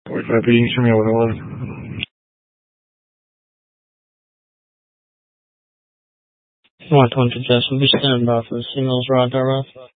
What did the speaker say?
Wi-Fi ping sur numéro 1. 120 Jess will be standing by for the signals right there, right?